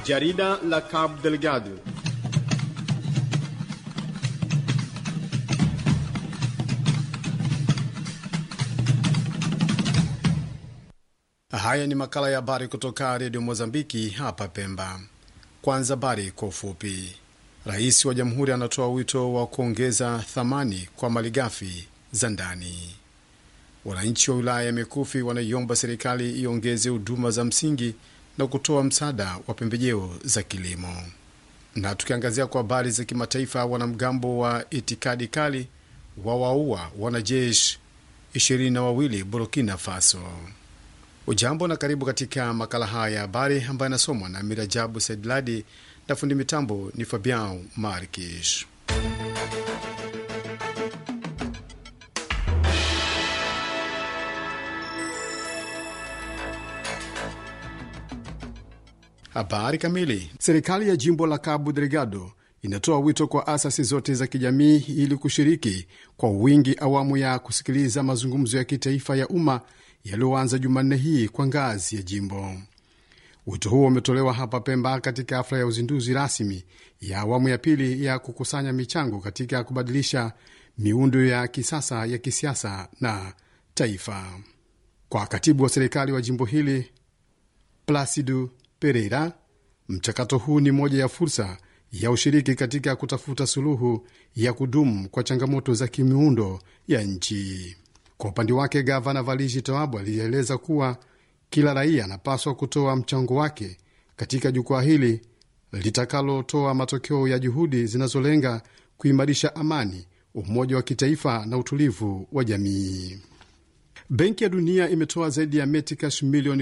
Jarida la Cabo Delgado. Haya ni makala ya habari kutoka Radio Mozambiki hapa Pemba. Kwanza habari kwa ufupi. Rais wa Jamhuri anatoa wito wa kuongeza thamani kwa malighafi za ndani. Wananchi wa wilaya ya Mekufi wanaiomba serikali iongeze huduma za msingi na kutoa msaada wa pembejeo za kilimo. Na tukiangazia kwa habari za kimataifa, wanamgambo wa itikadi kali wawaua wanajeshi 22 Burkina Faso. Ujambo na karibu katika makala haya ya habari ambayo yanasomwa na Mirajabu Saidladi na fundi mitambo ni Fabian Markish. Habari kamili. Serikali ya jimbo la Cabo Delgado inatoa wito kwa asasi zote za kijamii ili kushiriki kwa wingi awamu ya kusikiliza mazungumzo ya kitaifa ya umma yaliyoanza Jumanne hii kwa ngazi ya jimbo. Wito huo umetolewa hapa Pemba katika hafla ya uzinduzi rasmi ya awamu ya pili ya kukusanya michango katika kubadilisha miundo ya kisasa ya kisiasa na taifa. Kwa katibu wa serikali wa jimbo hili Placido Pereira, mchakato huu ni moja ya fursa ya ushiriki katika kutafuta suluhu ya kudumu kwa changamoto za kimiundo ya nchi. Kwa upande wake, gavana Valiji Tawabu alieleza kuwa kila raia anapaswa kutoa mchango wake katika jukwaa hili litakalotoa matokeo ya juhudi zinazolenga kuimarisha amani, umoja wa kitaifa na utulivu wa jamii. Benki ya Dunia imetoa zaidi ya metikash milioni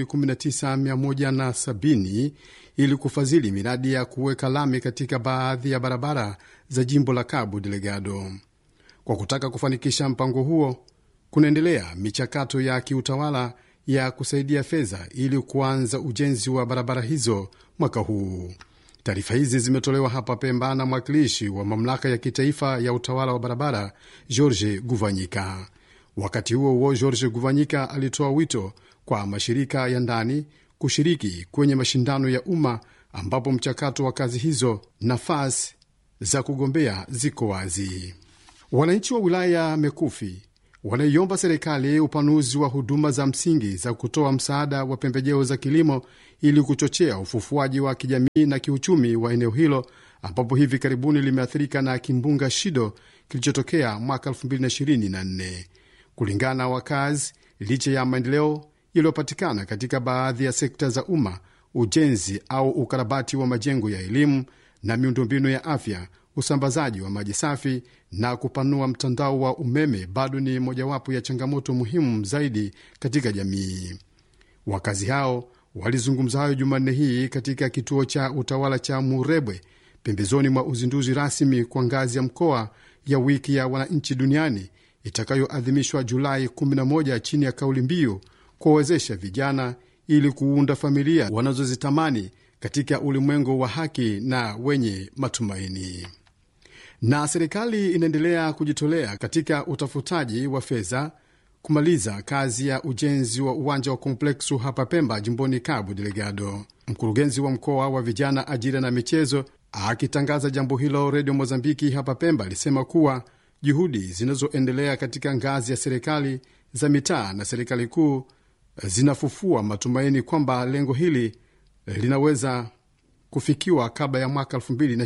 19,170 ili kufadhili miradi ya kuweka lami katika baadhi ya barabara za jimbo la Cabo Delgado. Kwa kutaka kufanikisha mpango huo, kunaendelea michakato ya kiutawala ya kusaidia fedha ili kuanza ujenzi wa barabara hizo mwaka huu. Taarifa hizi zimetolewa hapa Pemba na mwakilishi wa mamlaka ya kitaifa ya utawala wa barabara Jorge Guvanyika. Wakati huo huo, Jorge Guvanyika alitoa wito kwa mashirika ya ndani kushiriki kwenye mashindano ya umma ambapo mchakato wa kazi hizo, nafasi za kugombea ziko wazi. Wananchi wa wilaya ya Mekufi wanaiomba serikali upanuzi wa huduma za msingi za kutoa msaada wa pembejeo za kilimo ili kuchochea ufufuaji wa kijamii na kiuchumi wa eneo hilo ambapo hivi karibuni limeathirika na kimbunga Shido kilichotokea mwaka 2024. Kulingana na wakazi, licha ya maendeleo yaliyopatikana katika baadhi ya sekta za umma, ujenzi au ukarabati wa majengo ya elimu na miundombinu ya afya, usambazaji wa maji safi na kupanua mtandao wa umeme bado ni mojawapo ya changamoto muhimu zaidi katika jamii. Wakazi hao walizungumza hayo Jumanne hii katika kituo cha utawala cha Murebwe pembezoni mwa uzinduzi rasmi kwa ngazi ya mkoa ya wiki ya wananchi duniani itakayoadhimishwa Julai 11 chini ya kauli mbiu kuwawezesha vijana ili kuunda familia wanazozitamani katika ulimwengu wa haki na wenye matumaini. Na serikali inaendelea kujitolea katika utafutaji wa fedha kumaliza kazi ya ujenzi wa uwanja wa kompleksu hapa Pemba jimboni Cabo Delgado. Mkurugenzi wa mkoa wa vijana, ajira na michezo akitangaza jambo hilo Radio Mozambiki hapa Pemba alisema kuwa juhudi zinazoendelea katika ngazi ya serikali za mitaa na serikali kuu zinafufua matumaini kwamba lengo hili linaweza kufikiwa kabla ya mwaka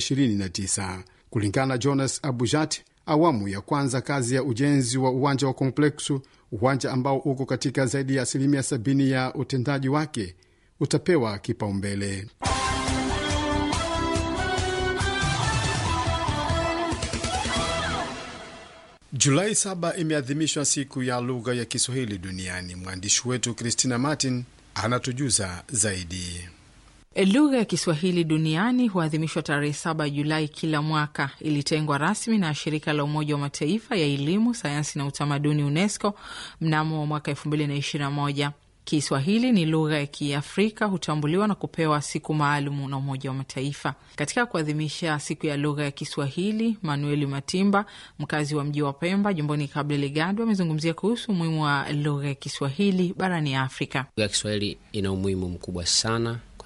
2029. Kulingana na Jonas Abujat, awamu ya kwanza kazi ya ujenzi wa uwanja wa kompleksu, uwanja ambao uko katika zaidi ya 70% ya utendaji wake, utapewa kipaumbele. Julai 7 imeadhimishwa siku ya lugha ya Kiswahili duniani. Mwandishi wetu Christina Martin anatujuza zaidi. Lugha ya Kiswahili duniani huadhimishwa tarehe 7 Julai kila mwaka. Ilitengwa rasmi na shirika la Umoja wa Mataifa ya elimu, sayansi na utamaduni UNESCO mnamo mwaka 2021. Kiswahili ni lugha ya Kiafrika, hutambuliwa na kupewa siku maalumu na Umoja wa Mataifa. Katika kuadhimisha siku ya lugha ya Kiswahili, Manueli Matimba, mkazi wa mji wa Pemba, jimboni Cabo Delgado, amezungumzia kuhusu umuhimu wa lugha ya Kiswahili barani Afrika. Lugha ya Kiswahili ina umuhimu mkubwa sana kwa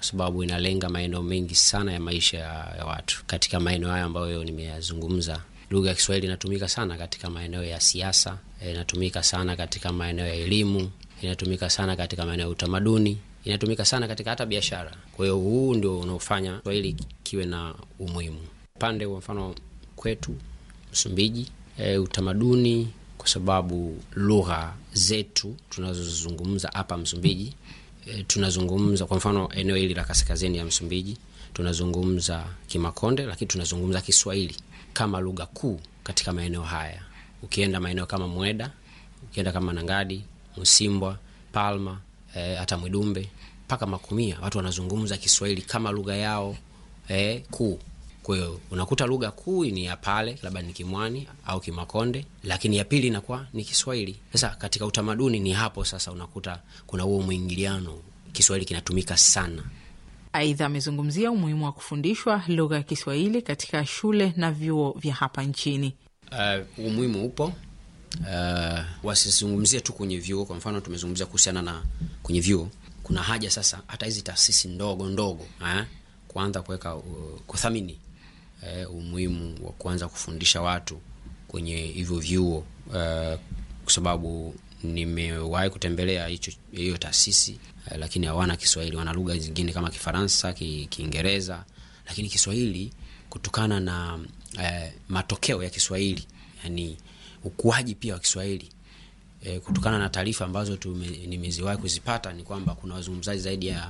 kwa sababu inalenga maeneo mengi sana ya maisha ya watu. Katika maeneo haya ambayo nimeyazungumza, lugha ya Kiswahili inatumika sana katika maeneo ya siasa, inatumika sana katika maeneo ya elimu, inatumika sana katika maeneo ya utamaduni, inatumika sana katika hata biashara. Kwa hiyo huu ndio unaofanya Kiswahili kiwe na umuhimu. Pande kwa mfano kwetu Msumbiji, utamaduni, kwa sababu lugha zetu tunazozungumza hapa Msumbiji, tunazungumza kwa mfano eneo hili la kaskazini ya Msumbiji tunazungumza Kimakonde, lakini tunazungumza Kiswahili kama lugha kuu katika maeneo haya. Ukienda maeneo kama Mweda, ukienda kama Nangadi, Musimbwa, Palma, hata Mwidumbe mpaka Makumia, watu wanazungumza Kiswahili kama lugha yao kuu. Kwa hiyo unakuta lugha kuu ni ya pale, labda ni Kimwani au Kimakonde, lakini ya pili inakuwa ni Kiswahili. Sasa katika utamaduni ni hapo sasa unakuta kuna huo mwingiliano, Kiswahili kinatumika sana. Aidha, amezungumzia umuhimu wa kufundishwa lugha ya Kiswahili katika shule na vyuo vya hapa nchini. Umuhimu upo. Wasizungumzie tu kwenye vyuo. Kwa mfano tumezungumzia kuhusiana na kwenye vyuo, kuna haja sasa hata hizi taasisi ndogo kuanza kuweka kuthamini umuhimu wa kuanza kufundisha watu kwenye hivyo vyuo, kwa sababu nimewahi kutembelea hiyo taasisi, lakini hawana Kiswahili. Wana lugha zingine kama Kifaransa, Kiingereza, lakini Kiswahili kutokana na matokeo ya Kiswahili, yani ukuaji pia wa Kiswahili, kutokana na taarifa ambazo nimeziwahi kuzipata ni kwamba kuna wazungumzaji zaidi ya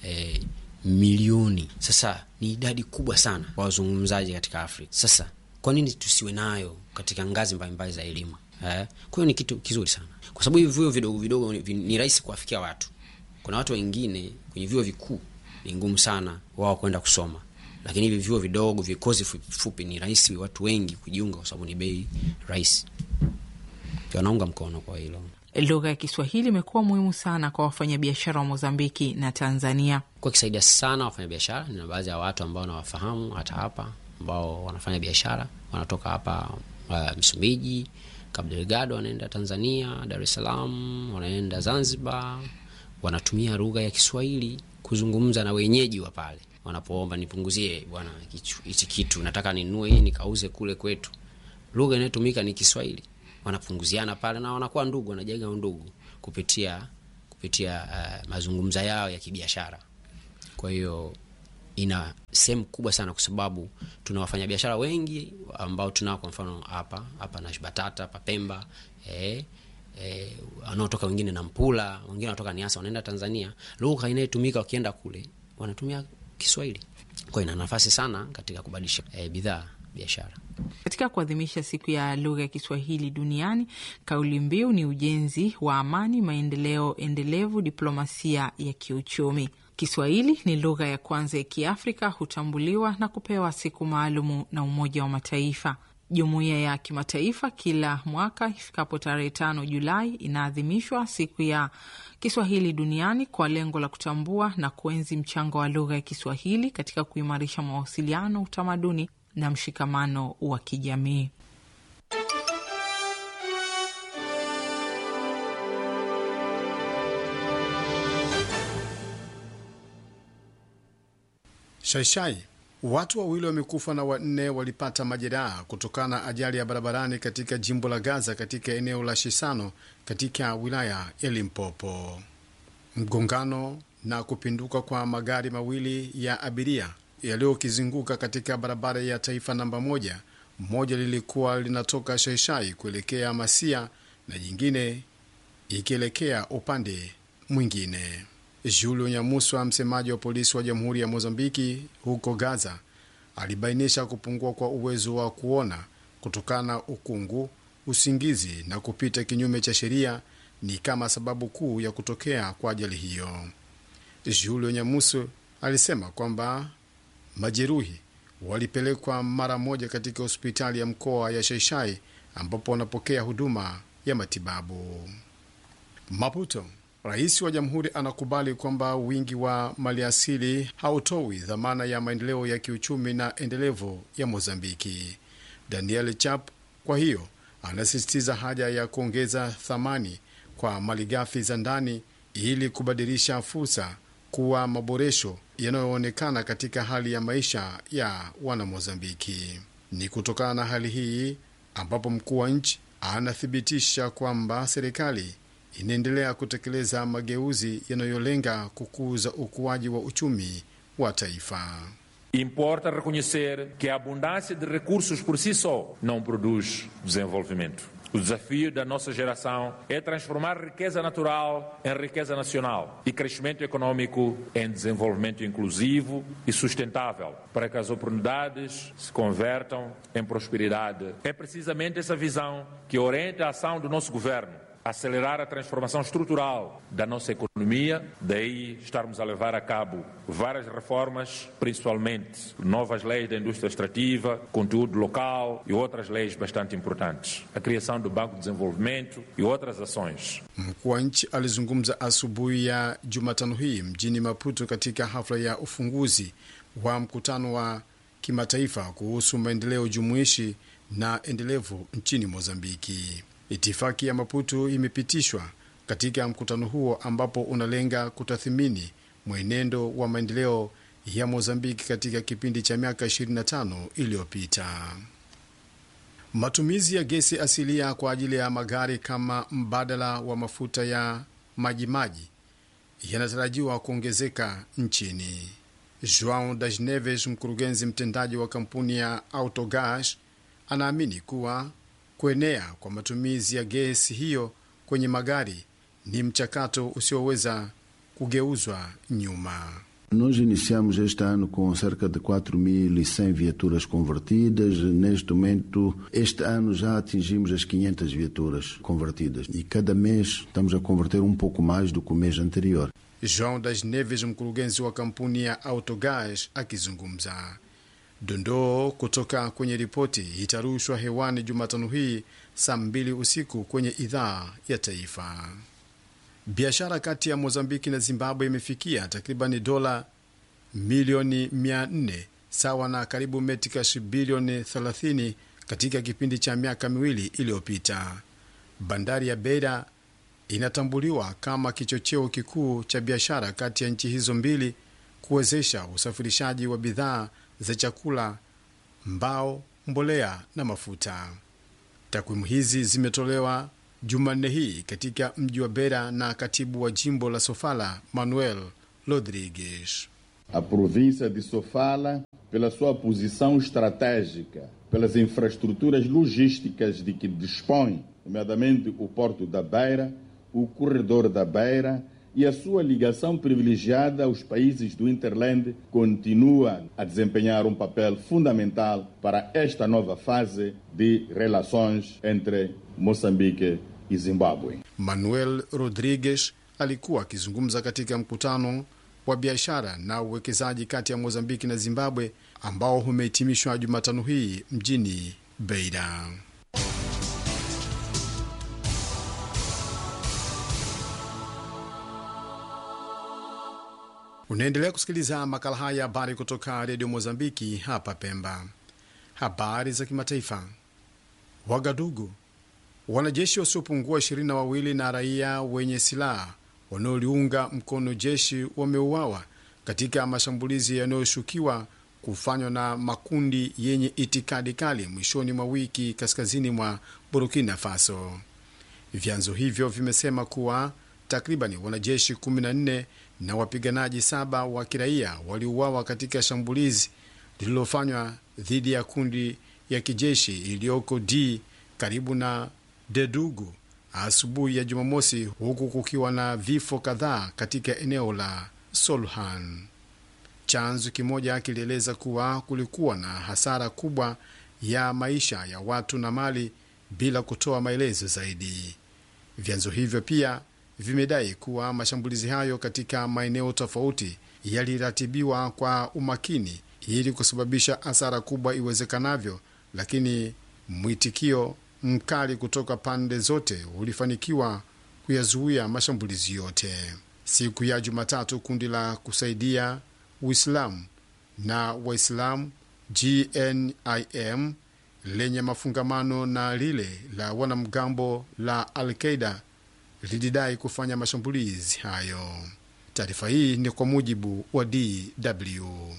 milioni. Sasa ni idadi kubwa sana kwa wazungumzaji katika Afrika. Sasa kwa nini tusiwe nayo katika ngazi mbalimbali za elimu? Kwa hiyo ni kitu kizuri sana, kwa sababu hivi vyuo vidogo vidogo ni rahisi kuwafikia watu. Kuna watu wengine kwenye vyuo vikuu ni ngumu sana wao kwenda kusoma, lakini hivi vyuo vidogo, vikozi fupi ni rahisi watu wengi kujiunga, kwa sababu ni bei rahisi. Tunaunga mkono kwa hilo. Lugha ya Kiswahili imekuwa muhimu sana kwa wafanyabiashara wa Mozambiki na Tanzania. Kwa kisaidia sana wafanyabiashara, na baadhi ya watu ambao nawafahamu hata hapa ambao wanafanya biashara, wanatoka hapa Msumbiji, Cabo Delgado, wanaenda Tanzania, Dar es Salaam, wanaenda Zanzibar, wanatumia lugha ya Kiswahili kuzungumza na wenyeji wa pale. Wanapoomba nipunguzie bwana hichi kitu, nataka ninunue hii nikauze kule kwetu, lugha inayotumika ni Kiswahili. Wanapunguziana pale na wanakuwa ndugu, wanajenga undugu kupitia mazungumzo yao ya kibiashara. Kwa hiyo ina sehemu kubwa sana, kwa sababu tuna wafanyabiashara wengi ambao tunao, kwa mfano hapa na Batata, hapa Pemba, wanaotoka wengine na Mpula, wengine wanatoka Niasa, wanaenda Tanzania. Lugha inayotumika wakienda kule wanatumia Kiswahili. Kwa ina nafasi sana katika kubadilisha bidhaa, biashara. Katika kuadhimisha siku ya lugha ya Kiswahili duniani, kauli mbiu ni ujenzi wa amani, maendeleo endelevu, diplomasia ya kiuchumi. Kiswahili ni lugha ya kwanza ya Kiafrika, hutambuliwa na kupewa siku maalumu na Umoja wa Mataifa. Jumuiya ya kimataifa kila mwaka ifikapo tarehe 5 Julai inaadhimishwa siku ya Kiswahili duniani kwa lengo la kutambua na kuenzi mchango wa lugha ya Kiswahili katika kuimarisha mawasiliano, utamaduni na mshikamano wa kijamii. Shaishai, watu wawili wamekufa na 4 walipata majeraha kutokana na ajali ya barabarani katika jimbo la Gaza katika eneo la Shisano katika wilaya ya Limpopo. Mgongano na kupinduka kwa magari mawili ya abiria yaliyokizunguka katika barabara ya taifa namba 1. Moja lilikuwa linatoka Shaishai kuelekea Masia na jingine ikielekea upande mwingine. Julio Nyamuswa, msemaji wa polisi wa Jamhuri ya Mozambiki huko Gaza, alibainisha kupungua kwa uwezo wa kuona kutokana na ukungu, usingizi na kupita kinyume cha sheria ni kama sababu kuu ya kutokea kwa ajali hiyo. Julio Nyamuswa alisema kwamba majeruhi walipelekwa mara moja katika hospitali ya mkoa ya Shaishai ambapo wanapokea huduma ya matibabu. Maputo, rais wa jamhuri anakubali kwamba wingi wa maliasili hautoi dhamana ya maendeleo ya kiuchumi na endelevu ya Mozambiki. Daniel Chap kwa hiyo anasisitiza haja ya kuongeza thamani kwa malighafi za ndani ili kubadilisha fursa kuwa maboresho yanayoonekana katika hali ya maisha ya Wanamozambiki. Ni kutokana na hali hii ambapo mkuu wa nchi anathibitisha kwamba serikali inaendelea kutekeleza mageuzi yanayolenga kukuza ukuaji wa uchumi wa taifa. Importa reconhecer que a abundância de recursos por si só não produz desenvolvimento. O desafio da nossa geração é transformar riqueza natural em riqueza nacional e crescimento econômico em desenvolvimento inclusivo e sustentável, para que as oportunidades se convertam em prosperidade. É precisamente essa visão que orienta a ação do nosso governo. Acelerar a transformação estrutural da nossa economia, daí estarmos a levar a cabo várias reformas, principalmente novas leis da indústria extrativa, conteúdo local e outras leis bastante importantes. A criação do Banco de Desenvolvimento e outras ações. Mkuu wa nchi alizungumza asubuhi ya Jumatano hii mjini Maputo katika hafla ya ufunguzi wa mkutano wa kimataifa kuhusu maendeleo jumuishi na endelevu nchini Mozambiki. Itifaki ya Maputo imepitishwa katika mkutano huo ambapo unalenga kutathmini mwenendo wa maendeleo ya Mozambiki katika kipindi cha miaka 25 iliyopita. Matumizi ya gesi asilia kwa ajili ya magari kama mbadala wa mafuta ya majimaji yanatarajiwa kuongezeka nchini. João das Neves, mkurugenzi mtendaji wa kampuni ya Autogás, anaamini kuwa kuenea kwa matumizi ya gesi hiyo kwenye magari ni mchakato usioweza kugeuzwa nyuma. Nós iniciamos este ano com cerca de 4.100 viaturas convertidas. Neste momento, este ano já atingimos as 500 viaturas convertidas. E cada mês estamos a converter um pouco mais do que o mês anterior. João das Neves, mkurugenzi wa kampuni ya Autogás, akizungumza. Dondoo kutoka kwenye ripoti itarushwa hewani Jumatano hii saa 2 usiku kwenye idhaa ya taifa. Biashara kati ya Mozambiki na Zimbabwe imefikia takribani dola milioni 400 sawa na karibu metikash bilioni 30 katika kipindi cha miaka miwili iliyopita. Bandari ya Beira inatambuliwa kama kichocheo kikuu cha biashara kati ya nchi hizo mbili, kuwezesha usafirishaji wa bidhaa za chakula, mbao, mbolea na mafuta. Takwimu hizi zimetolewa Jumanne hii katika mji wa Beira na katibu wa jimbo la Sofala, Manuel Rodrigues. A província de Sofala, pela sua posição estratégica, pelas infraestruturas logísticas de que dispõe, nomeadamente o Porto da Beira, o Corredor da Beira e a sua ligação privilegiada aos países do Interland, continua a desempenhar um papel fundamental para esta nova fase de relações entre Moçambique e Zimbabwe. Manuel Rodrigues alikuwa akizungumza katika mkutano wa biashara na uwekezaji kati ya Mozambiki na Zimbabwe ambao umehitimishwa Jumatano hii mjini Beira. Unaendelea kusikiliza makala haya ya habari kutoka Radio Mozambiki hapa Pemba. Habari za kimataifa. Wagadugu, wanajeshi wasiopungua 22 na raia wenye silaha wanaoliunga mkono jeshi wameuawa katika mashambulizi yanayoshukiwa kufanywa na makundi yenye itikadi kali mwishoni mwa wiki kaskazini mwa Burkina Faso. Vyanzo hivyo vimesema kuwa takribani wanajeshi 14 na wapiganaji 7 wa kiraia waliuawa katika shambulizi lililofanywa dhidi ya kundi ya kijeshi iliyoko karibu na Dedugu asubuhi ya Jumamosi, huku kukiwa na vifo kadhaa katika eneo la Solhan. Chanzo kimoja kilieleza kuwa kulikuwa na hasara kubwa ya maisha ya watu na mali bila kutoa maelezo zaidi. Vyanzo hivyo pia vimedai kuwa mashambulizi hayo katika maeneo tofauti yaliratibiwa kwa umakini ili kusababisha hasara kubwa iwezekanavyo, lakini mwitikio mkali kutoka pande zote ulifanikiwa kuyazuia mashambulizi yote. Siku ya Jumatatu, kundi la kusaidia Uislamu na Waislamu GNIM lenye mafungamano na lile la wanamgambo la Al-Qaeda lilidai kufanya mashambulizi hayo. Taarifa hii ni kwa mujibu wa DW.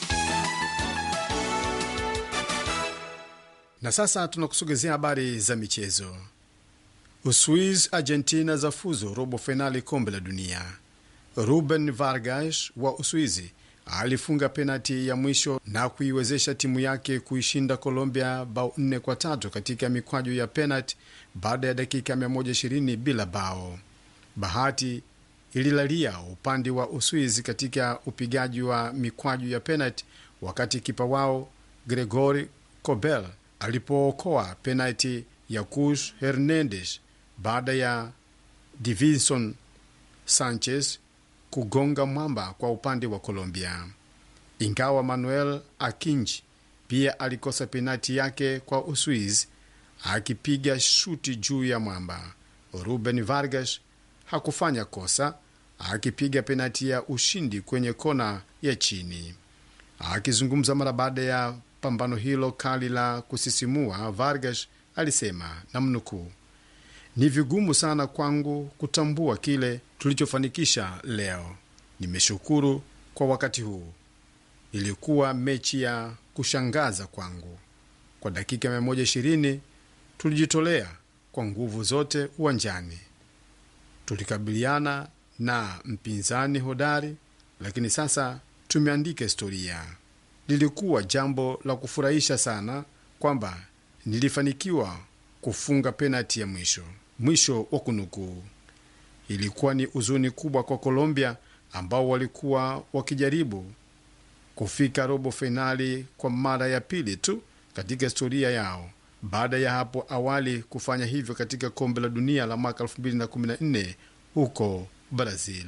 Na sasa tunakusogezea habari za michezo. Uswiz Argentina za fuzo robo fainali kombe la dunia. Ruben Vargas wa Uswizi alifunga penati ya mwisho na kuiwezesha timu yake kuishinda Colombia bao 4-3 katika mikwaju ya penati baada ya dakika 120 bila bao. Bahati ililalia upande wa Uswizi katika upigaji wa mikwaju ya penati wakati kipa wao Gregory Kobel alipookoa penati ya Cus Hernandez baada ya Davinson Sanchez kugonga mwamba kwa upande wa Colombia. Ingawa Manuel Akinji pia alikosa penati yake kwa Uswizi akipiga shuti juu ya mwamba, Ruben Vargas hakufanya kosa akipiga penati ya ushindi kwenye kona ya chini. Akizungumza mara baada ya pambano hilo kali la kusisimua, Vargas alisema, namnukuu, ni vigumu sana kwangu kutambua kile tulichofanikisha leo. Nimeshukuru kwa wakati huu. Ilikuwa mechi ya kushangaza kwangu. Kwa dakika 120 tulijitolea kwa nguvu zote uwanjani. Tulikabiliana na mpinzani hodari, lakini sasa tumeandika historia. Lilikuwa jambo la kufurahisha sana kwamba nilifanikiwa kufunga penati ya mwisho. Mwisho wa kunukuu. Ilikuwa ni huzuni kubwa kwa Colombia ambao walikuwa wakijaribu kufika robo fainali kwa mara ya pili tu katika historia yao, baada ya hapo awali kufanya hivyo katika kombe la dunia la mwaka 2014 huko Brazil.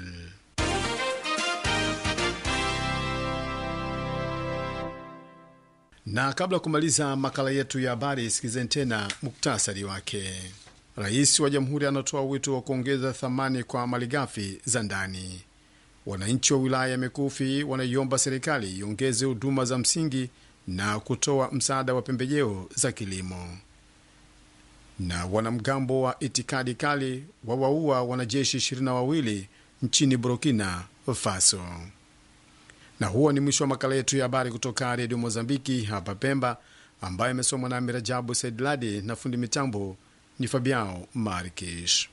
Na kabla kumaliza makala yetu ya habari, sikizeni tena muktasari wake. Rais wa Jamhuri anatoa wito wa kuongeza thamani kwa malighafi za ndani. Wananchi wa wilaya ya Mekufi wanaiomba serikali iongeze huduma za msingi na kutoa msaada wa pembejeo za kilimo. Na wanamgambo wa itikadi kali wawaua wanajeshi 22 nchini Burkina Faso. Na huo ni mwisho wa makala yetu ya habari kutoka Redio Mozambiki hapa Pemba, ambayo imesomwa na Mirajabu Saidladi na fundi mitambo ni Fabiao Marques.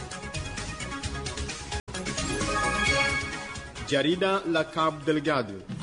Jarida la Cabo Delgado.